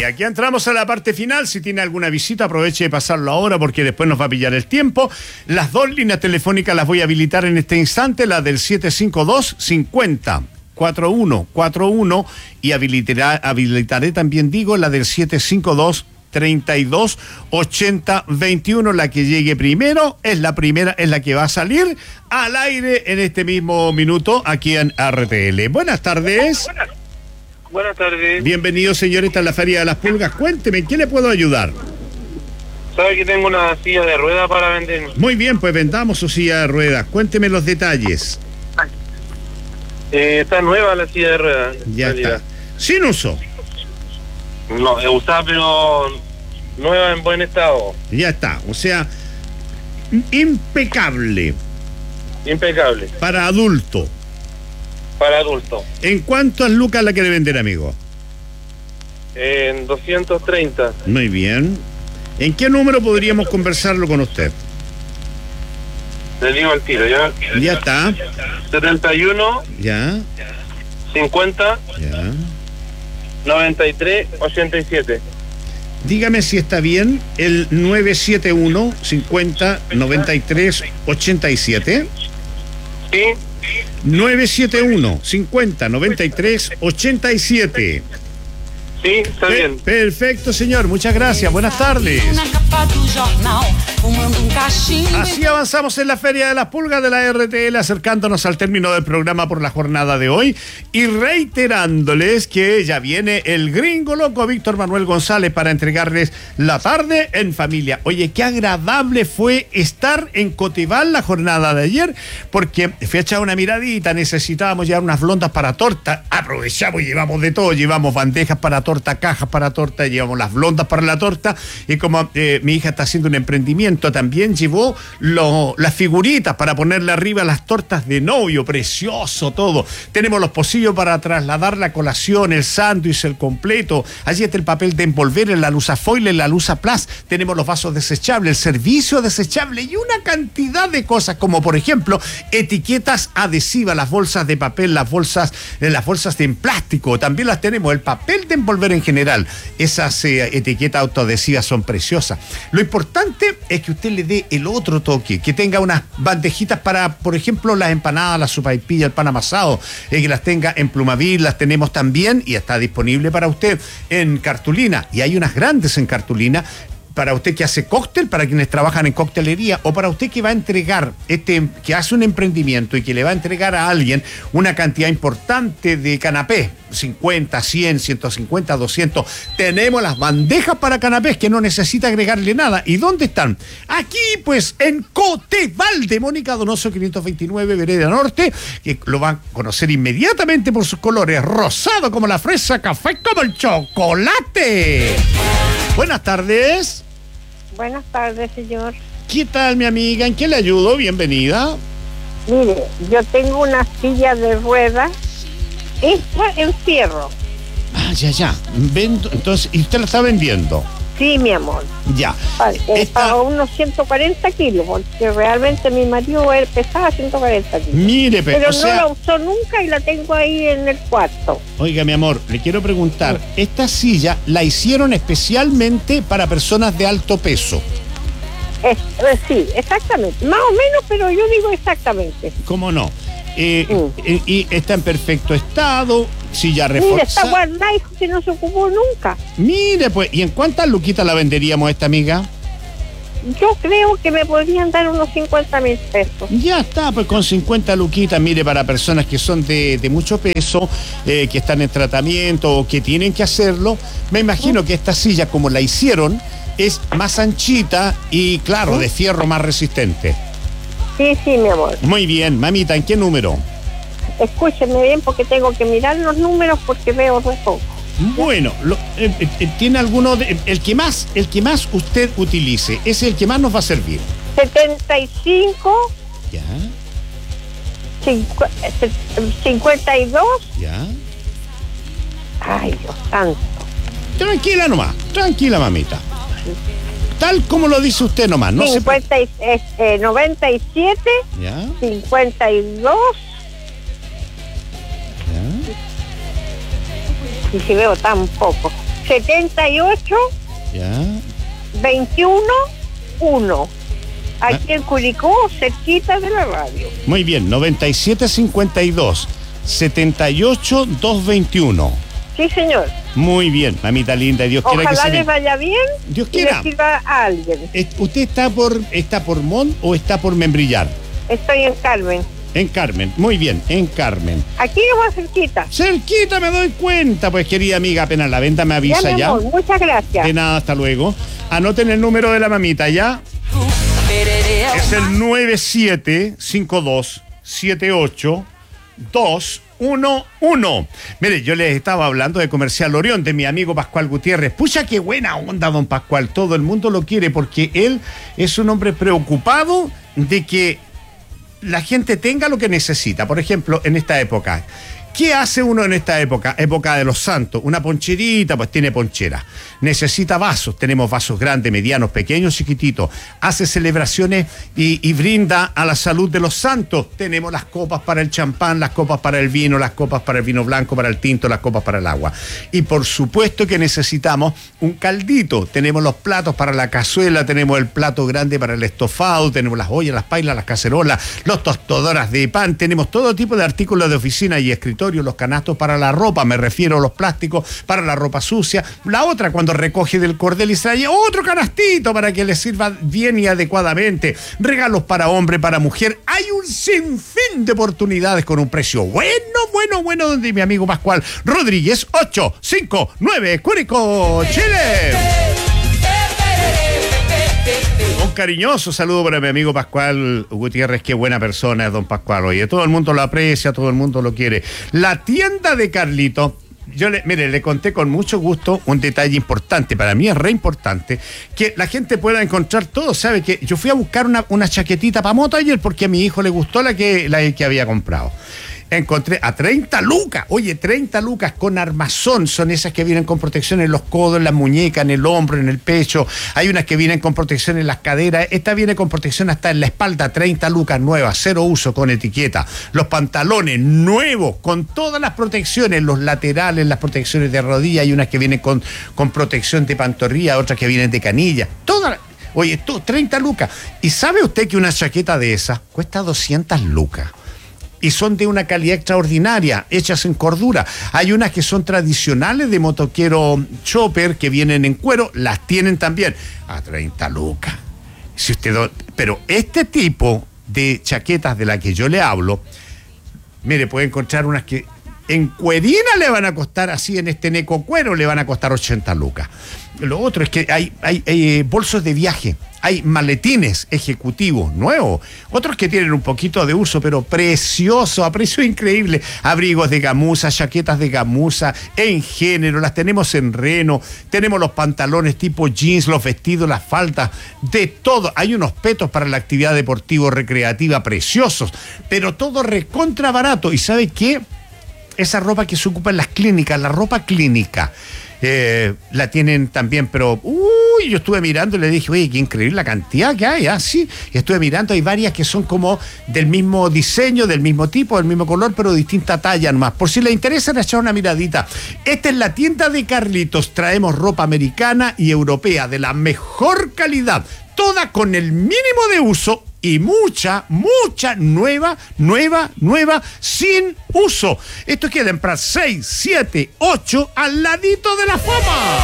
aquí entramos a la parte final. Si tiene alguna visita, aproveche de pasarlo ahora porque después nos va a pillar el tiempo. Las dos líneas telefónicas las voy a habilitar en este instante, la del 752-50-4141 y habilitaré también, digo, la del 752-32-80-21. La que llegue primero es la que va a salir al aire en este mismo minuto aquí en RTL. Buenas tardes. Buenas tardes. Bienvenido, señorita, a la Feria de las Pulgas. Cuénteme, ¿en qué le puedo ayudar? ¿Sabe que tengo una silla de ruedas para vender? Muy bien, pues vendamos su silla de ruedas. Cuénteme los detalles. Está nueva la silla de ruedas. Ya está. Sin uso. No, es usada, pero nueva en buen estado. Ya está. O sea, impecable. Impecable. Para adulto. Para adulto. ¿En cuántas lucas la quiere vender, amigo? En 230. Muy bien. ¿En qué número podríamos conversarlo con usted? Le digo al tiro, ¿ya? Ya está. 71. Ya. 50. Ya. 93, 87. Dígame si está bien el 971 50 93 87. Sí. 971 50 93 87. Sí, está bien. Perfecto, señor. Muchas gracias. Buenas tardes. Así avanzamos en la Feria de las Pulgas de la RTL, acercándonos al término del programa por la jornada de hoy y reiterándoles que ya viene el gringo loco Víctor Manuel González para entregarles la tarde en familia. Oye, qué agradable fue estar en Cotibán la jornada de ayer, porque fui a echar una miradita, necesitábamos llevar unas blondas para torta, aprovechamos y llevamos de todo, llevamos bandejas para torta, cajas para torta, llevamos las blondas para la torta, y como mi hija está haciendo un emprendimiento, también llevó las figuritas para ponerle arriba las tortas de novio, precioso todo. Tenemos los pocillos para trasladar la colación, el sándwich, el completo. Allí está el papel de envolver en la Lusafoil, en la Lusaplast. Tenemos los vasos desechables, el servicio desechable y una cantidad de cosas, como por ejemplo etiquetas adhesivas, las bolsas de papel, las bolsas de en plástico. También las tenemos, el papel de envolver en general. Esas etiquetas autoadhesivas son preciosas. Lo importante es que usted le dé el otro toque, que tenga unas bandejitas para, por ejemplo, las empanadas, la sopaipilla, el pan amasado, que las tenga en Plumavit, las tenemos también y está disponible para usted en cartulina, y hay unas grandes en cartulina para usted que hace cóctel, para quienes trabajan en coctelería, o para usted que va a entregar, que hace un emprendimiento y que le va a entregar a alguien una cantidad importante de canapés, 50, 100, 150, 200. Tenemos las bandejas para canapés que no necesita agregarle nada. ¿Y dónde están? Aquí, pues, en Cotibán de Mónica Donoso 529, Vereda Norte, que lo van a conocer inmediatamente por sus colores, rosado como la fresa, café como el chocolate. Buenas tardes. Buenas tardes, señor. ¿Qué tal, mi amiga? ¿En qué le ayudo? Bienvenida. Mire, yo tengo una silla de ruedas hecha en fierro. Ah, ya. Entonces, ¿y usted la está vendiendo? Sí, mi amor. Ya. Para unos 140 kilos, porque realmente mi marido pesaba 140 kilos. Mire, pero no la usó nunca y la tengo ahí en el cuarto. Oiga, mi amor, le quiero preguntar, ¿esta silla la hicieron especialmente para personas de alto peso? Sí, exactamente. Más o menos, pero yo digo exactamente. ¿Cómo no? Y está en perfecto estado, silla reforzada. Mire, está guardada, hijo, que no se ocupó nunca. Mire, pues, ¿y en cuántas luquitas la venderíamos esta amiga? Yo creo que me podrían dar unos 50,000 pesos. Ya está, pues con 50 luquitas, mire, para personas que son de mucho peso, que están en tratamiento o que tienen que hacerlo, me imagino que esta silla, como la hicieron, es más anchita y, claro, de fierro más resistente. Sí, mi amor. Muy bien, mamita, ¿en qué número? Escúcheme bien porque tengo que mirar los números porque veo re poco. Bueno, ¿tiene alguno el que más usted utilice? Es el que más nos va a servir. 75. Ya. 52. Ya. Ay, Dios santo. Tranquila nomás, tranquila, mamita. Tal como lo dice usted nomás, no 97. Ya. 52. Ya. Y si veo tan poco. 78 Ya. 21 1. Aquí en Curicó, cerquita de la radio. Muy bien, 9752 78 221. Sí, señor. Muy bien, mamita linda, Dios quiera que Ojalá se les vaya bien. Dios y quiera. les sirva a alguien. ¿Usted está por Mont o está por Membrillar? Estoy en Carmen. En Carmen, muy bien, en Carmen. Aquí más cerquita. Cerquita me doy cuenta, pues querida amiga, apenas la venta me avisa mi ya. amor, muchas gracias. De nada, hasta luego. Anoten el número de la mamita, ¿ya? Es el 9752782211. Mire, yo les estaba hablando de Comercial Orión, de mi amigo Pascual Gutiérrez. Pucha, qué buena onda, don Pascual. Todo el mundo lo quiere porque él es un hombre preocupado de que la gente tenga lo que necesita. Por ejemplo, en esta época, ¿qué hace uno en esta época? Época de los santos. Una poncherita, pues tiene ponchera. Necesita vasos. Tenemos vasos grandes, medianos, pequeños, chiquititos. Hace celebraciones y brinda a la salud de los santos. Tenemos las copas para el champán, las copas para el vino, las copas para el vino blanco, para el tinto, las copas para el agua. Y por supuesto que necesitamos un caldito. Tenemos los platos para la cazuela, tenemos el plato grande para el estofado, tenemos las ollas, las pailas, las cacerolas, los tostadoras de pan. Tenemos todo tipo de artículos de oficina y escritorio, los canastos para la ropa, me refiero a los plásticos para la ropa sucia. La otra, cuando recoge del cordel y trae otro canastito para que le sirva bien y adecuadamente. Regalos para hombre, para mujer. Hay un sinfín de oportunidades con un precio bueno, donde mi amigo Pascual Rodríguez, 859 Curicó, Chile. Un cariñoso saludo para mi amigo Pascual Gutiérrez, qué buena persona es don Pascual. Oye, todo el mundo lo aprecia, todo el mundo lo quiere. La tienda de Carlito, le conté con mucho gusto un detalle importante, para mí es re importante, que la gente pueda encontrar todo. Sabe que yo fui a buscar una chaquetita para moto ayer porque a mi hijo le gustó la que había comprado. Encontré a 30 lucas, oye, 30 lucas con armazón, son esas que vienen con protección en los codos, en las muñecas, en el hombro, en el pecho. Hay unas que vienen con protección en las caderas, esta viene con protección hasta en la espalda, 30 lucas nuevas, cero uso, con etiqueta. Los pantalones nuevos, con todas las protecciones, los laterales, las protecciones de rodilla, hay unas que vienen con protección de pantorrilla, otras que vienen de canilla, todas. Oye, 30 lucas. ¿Y sabe usted que una chaqueta de esas cuesta 200 lucas? Y son de una calidad extraordinaria, hechas en cordura. Hay unas que son tradicionales de motoquero chopper, que vienen en cuero, las tienen también a 30 lucas. Pero este tipo de chaquetas de la que yo le hablo, mire, puede encontrar unas que en cuerina le van a costar, así en este neco cuero, le van a costar 80 lucas. Lo otro es que hay bolsos de viaje, hay maletines ejecutivos nuevos, otros que tienen un poquito de uso, pero precioso, a precio increíble. Abrigos de gamuza, chaquetas de gamuza, en género, las tenemos en reno, tenemos los pantalones tipo jeans, los vestidos, las faldas, de todo. Hay unos petos para la actividad deportivo-recreativa preciosos, pero todo recontra barato. ¿Y sabe qué? Esa ropa que se ocupa en las clínicas, la ropa clínica, la tienen también, pero yo estuve mirando y le dije, oye, qué increíble la cantidad que hay, sí. Y estuve mirando, hay varias que son como del mismo diseño, del mismo tipo, del mismo color, pero distinta talla nomás. Por si les interesa, echar una miradita. Esta es la tienda de Carlitos. Traemos ropa americana y europea de la mejor calidad, toda con el mínimo de uso y mucha nueva, sin uso. Esto queda en Prat 6, 7, 8, al ladito de la Fama.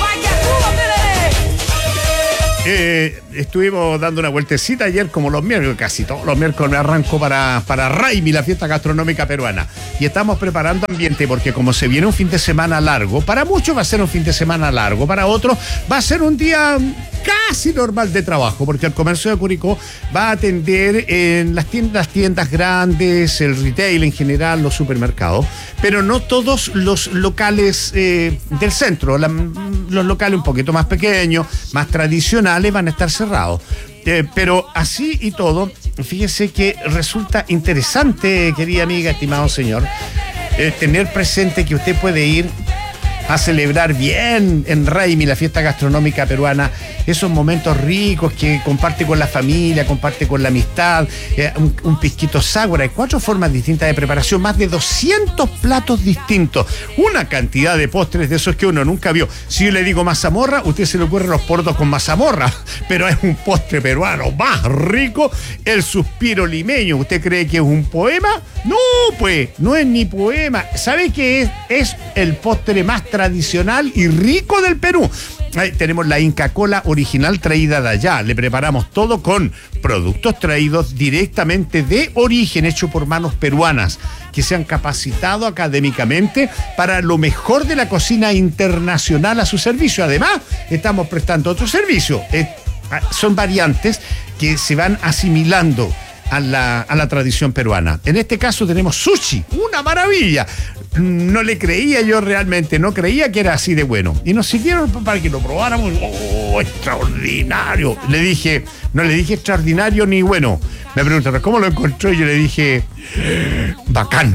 Estuvimos dando una vueltecita ayer, como los miércoles, casi todos los miércoles me arranco para Raimi, la fiesta gastronómica peruana. Y estamos preparando ambiente porque como se viene un fin de semana largo, para muchos va a ser un fin de semana largo, para otros va a ser un día casi normal de trabajo, porque el comercio de Curicó va a atender en las tiendas grandes, el retail en general, los supermercados, pero no todos los locales del centro. Los locales un poquito más pequeños, más tradicionales, van a estar cerrados. Pero así y todo, fíjese que resulta interesante, querida amiga, estimado señor, tener presente que usted puede ir a celebrar bien en Raimi, la fiesta gastronómica peruana, esos momentos ricos que comparte con la familia, comparte con la amistad, un pisquito Ságora. Hay 4 formas distintas de preparación, más de 200 platos distintos, una cantidad de postres de esos que uno nunca vio. Si yo le digo mazamorra, usted se le ocurre los porotos con mazamorra, pero es un postre peruano más rico. El suspiro limeño, ¿usted cree que es un poema? No, pues, no es ni poema. ¿Sabe qué es? Es el postre más tradicional y rico del Perú. Ahí tenemos la Inca Kola original traída de allá. Le preparamos todo con productos traídos directamente de origen, hecho por manos peruanas, que se han capacitado académicamente para lo mejor de la cocina internacional a su servicio. Además, estamos prestando otro servicio. Son variantes que se van asimilando a la tradición peruana. En este caso tenemos sushi, una maravilla. No le creía yo realmente, no creía que era así de bueno. Y nos sirvieron para que lo probáramos. ¡Oh, extraordinario! No le dije extraordinario ni bueno. Me preguntaron, ¿cómo lo encontró? Y yo le dije, bacán.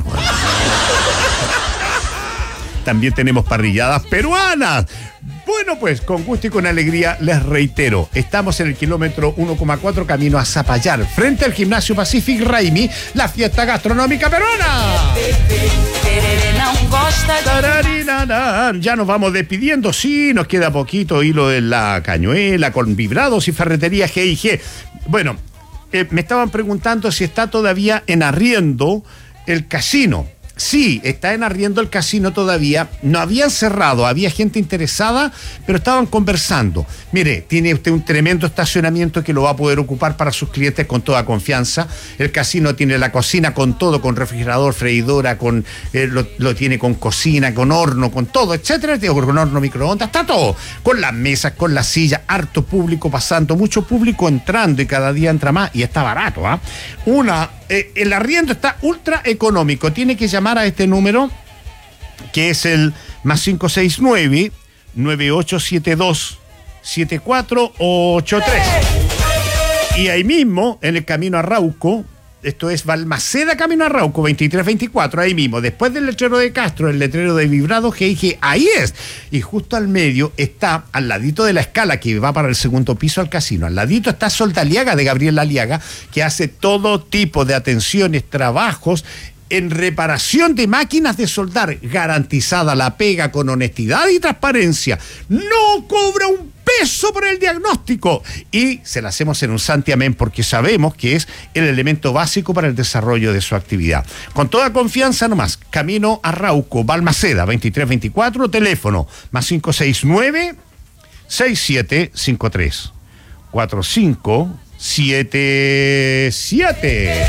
También tenemos parrilladas peruanas. Bueno, pues con gusto y con alegría les reitero, estamos en el kilómetro 1,4 camino a Zapallar, frente al Gimnasio Pacific Raimi, la fiesta gastronómica peruana. Ya nos vamos despidiendo, sí, nos queda poquito hilo en la cañuela con vibrados y ferretería G&G. Bueno, me estaban preguntando si está todavía en arriendo el casino. Sí, está en arriendo el casino todavía. No habían cerrado, había gente interesada, pero estaban conversando. Mire, tiene usted un tremendo estacionamiento que lo va a poder ocupar para sus clientes con toda confianza. El casino tiene la cocina con todo, con refrigerador, freidora, lo tiene con cocina, con horno, con todo, etcétera. Con horno microondas, está todo. Con las mesas, con las sillas, harto público pasando, mucho público entrando y cada día entra más y está barato, ¿ah? El arriendo está ultra económico. Tiene que llamar a este número, que es el +569 9872 7483. Y ahí mismo, en el camino a Rauco, esto es Balmaceda camino a Rauco, 2324, ahí mismo, después del letrero de Castro, el letrero de vibrado G&G, ahí es. Y justo al medio está, al ladito de la escala que va para el segundo piso al casino, al ladito está Soldaliaga de Gabriel Aliaga, que hace todo tipo de atenciones, trabajos en reparación de máquinas de soldar, garantizada la pega con honestidad y transparencia. No cobra un peso por el diagnóstico y se la hacemos en un santiamén porque sabemos que es el elemento básico para el desarrollo de su actividad. Con toda confianza nomás, camino a Rauco, Balmaceda, 2324, teléfono +569 6753 4577.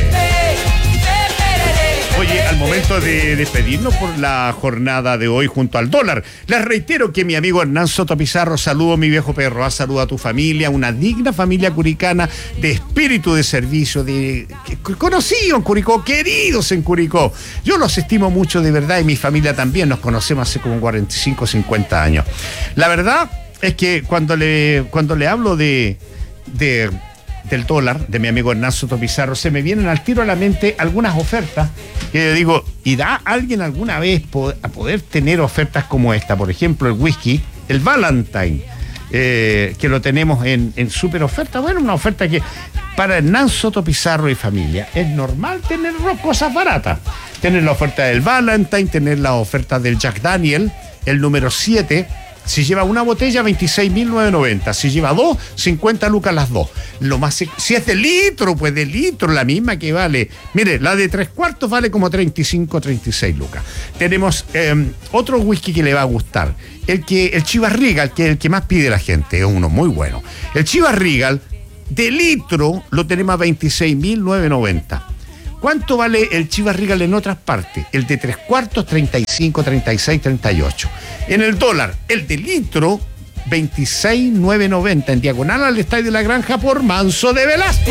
Oye, al momento de despedirnos por la jornada de hoy junto al dólar, les reitero que mi amigo Hernán Soto Pizarro, saludo a mi viejo perro, saludo a tu familia, una digna familia curicana de espíritu de servicio, conocidos en Curicó, queridos en Curicó. Yo los estimo mucho de verdad y mi familia también, nos conocemos hace como 45, 50 años. La verdad es que cuando le hablo del dólar, de mi amigo Hernán Soto Pizarro, se me vienen al tiro a la mente algunas ofertas que yo digo, ¿irá alguien alguna vez a poder tener ofertas como esta? Por ejemplo, el whisky, el Valentine, que lo tenemos en súper oferta. Bueno, una oferta que para Hernán Soto Pizarro y familia es normal tener cosas baratas. Tener la oferta del Valentine, tener la oferta del Jack Daniel, el número 7. Si lleva una botella, 26.990. Si lleva 2, 50 lucas las 2. Si es de litro, pues de litro, la misma que vale. Mire, la de 3/4 vale como 35, 36 lucas. Tenemos otro whisky que le va a gustar. El Chivas Regal, que es el que más pide la gente. Es uno muy bueno. El Chivas Regal, de litro, lo tenemos a 26.990. ¿Cuánto vale el Chivas Regal en otras partes? El de 3/4, 35, 36, 38. En el dólar, el de litro, 26.990 en diagonal al Estadio de la Granja por Manso de Velasco.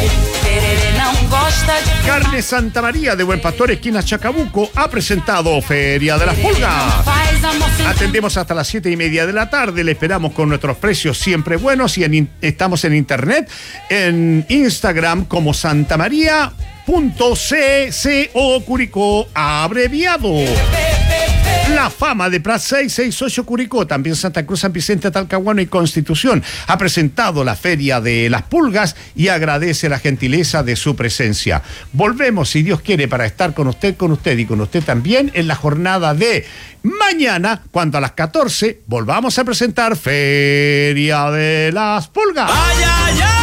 Carne Santa María de Buen Pastor, esquina Chacabuco, ha presentado Feria de las Pulgas. Atendemos hasta las 7:30 de la tarde. Le esperamos con nuestros precios siempre buenos y estamos en internet, en Instagram como santamaría.cco Curicó abreviado. La Fama de Prat 668 Curicó, también Santa Cruz, San Vicente, Talcahuano y Constitución, ha presentado la Feria de las Pulgas y agradece la gentileza de su presencia. Volvemos, si Dios quiere, para estar con usted y con usted también en la jornada de mañana, cuando a las 14 volvamos a presentar Feria de las Pulgas. ¡Ay, ay, ay!